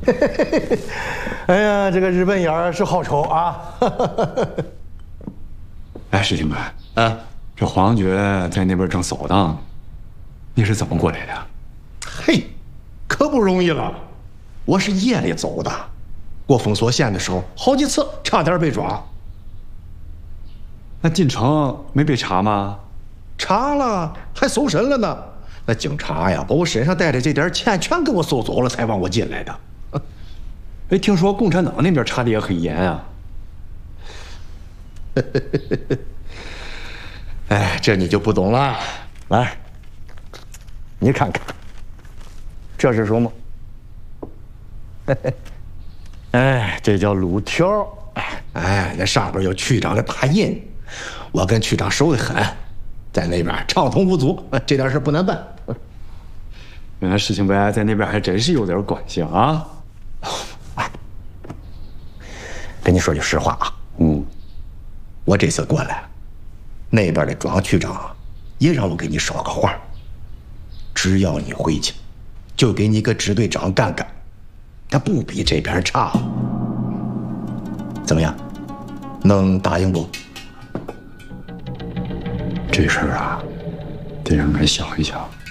哎呀，这个日本烟儿是好抽啊！ 哎，石警官，啊，这黄觉在那边正扫荡，你是怎么过来的？ 嘿，可不容易了，我是夜里走的，过封锁线的时候，好几次差点被抓。 那进城没被查吗？ 查了，还搜身了呢。那警察呀，把我身上带的这点钱全给我搜走了，才让我进来的。 哎，听说共产党那边查的也很严啊。 哎，这你就不懂了。来，你看看，这是什么？哎，这叫路条。哎，那上边有区长的大印。我跟区长熟得很，在那边畅通无阻，这点事不难办。 原来事情白在那边还真是有点关系啊。 哎，跟你说句实话啊，我这次过来，那边的庄区长也让我给你捎个话，只要你回去，就给你个支队长干干，他不比这边差。怎么样？能答应不？ 这事儿啊，得让俺想一想。